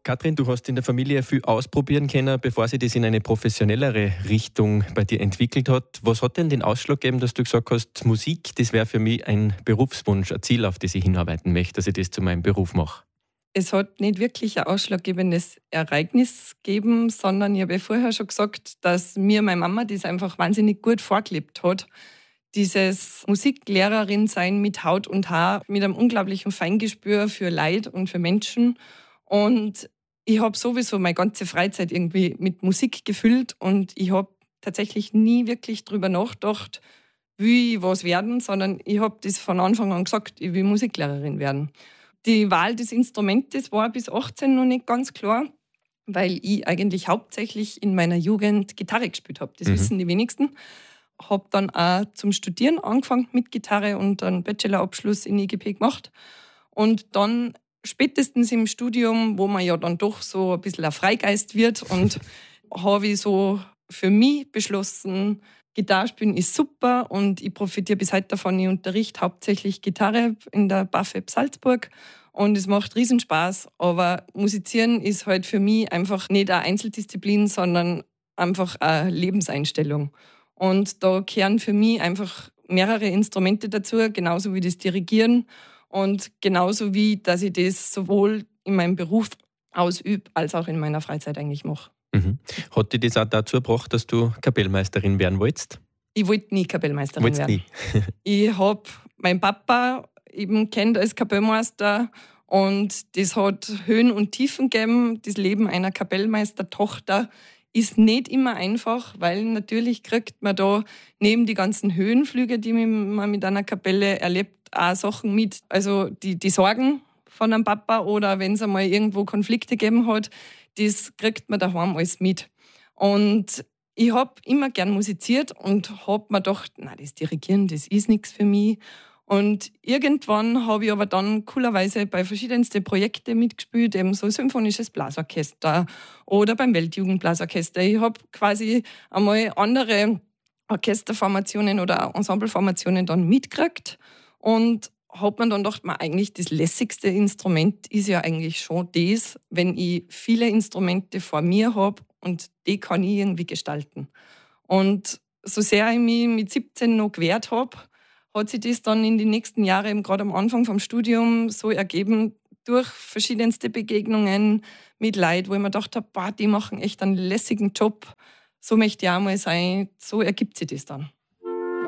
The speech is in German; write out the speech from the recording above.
Katrin, du hast in der Familie viel ausprobieren können, bevor sich das in eine professionellere Richtung bei dir entwickelt hat. Was hat denn den Ausschlag gegeben, dass du gesagt hast, Musik, das wäre für mich ein Berufswunsch, ein Ziel, auf das ich hinarbeiten möchte, dass ich das zu meinem Beruf mache? Es hat nicht wirklich ein ausschlaggebendes Ereignis gegeben, sondern ich habe ja vorher schon gesagt, dass mir meine Mama das einfach wahnsinnig gut vorgelebt hat. Dieses Musiklehrerin sein mit Haut und Haar, mit einem unglaublichen Feingespür für Leid und für Menschen. Und ich habe sowieso meine ganze Freizeit irgendwie mit Musik gefüllt und ich habe tatsächlich nie wirklich drüber nachgedacht, will ich was werden, sondern ich habe das von Anfang an gesagt, ich will Musiklehrerin werden. Die Wahl des Instrumentes war bis 18 noch nicht ganz klar, weil ich eigentlich hauptsächlich in meiner Jugend Gitarre gespielt habe. Das wissen die wenigsten. Habe dann auch zum Studieren angefangen mit Gitarre und einen Bachelorabschluss in IGP gemacht. Und dann spätestens im Studium, wo man ja dann doch so ein bisschen ein Freigeist wird, und habe ich so für mich beschlossen, Gitarre spielen ist super und ich profitiere bis heute davon. Ich unterrichte hauptsächlich Gitarre in der BAföB Salzburg und es macht riesen Spaß. Aber Musizieren ist halt für mich einfach nicht eine Einzeldisziplin, sondern einfach eine Lebenseinstellung. Und da gehören für mich einfach mehrere Instrumente dazu, genauso wie das Dirigieren und genauso wie, dass ich das sowohl in meinem Beruf ausübe, als auch in meiner Freizeit eigentlich mache. Mhm. Hat dich das auch dazu gebracht, dass du Kapellmeisterin werden wolltest? Ich wollte nie Kapellmeisterin Wolltest werden. nie? Ich habe meinen Papa eben kennt als Kapellmeister und das hat Höhen und Tiefen gegeben. Das Leben einer Kapellmeistertochter ist nicht immer einfach, weil natürlich kriegt man da neben die ganzen Höhenflüge, die man mit einer Kapelle erlebt, auch Sachen mit. Also die Sorgen von einem Papa oder wenn es einmal irgendwo Konflikte gegeben hat, das kriegt man daheim alles mit. Und ich habe immer gern musiziert und habe mir gedacht, na, das Dirigieren, das ist nichts für mich. Und irgendwann habe ich aber dann coolerweise bei verschiedensten Projekten mitgespielt, eben so Symphonisches Blasorchester oder beim Weltjugendblasorchester. Ich habe quasi einmal andere Orchesterformationen oder Ensembleformationen dann mitgekriegt und habe mir dann gedacht, eigentlich das lässigste Instrument ist ja eigentlich schon das, wenn ich viele Instrumente vor mir habe und die kann ich irgendwie gestalten. Und so sehr ich mich mit 17 noch gewehrt habe, hat sich das dann in den nächsten Jahren, eben gerade am Anfang vom Studium, so ergeben, durch verschiedenste Begegnungen mit Leuten, wo ich mir gedacht habe, die machen echt einen lässigen Job, so möchte ich auch mal sein, so ergibt sich das dann.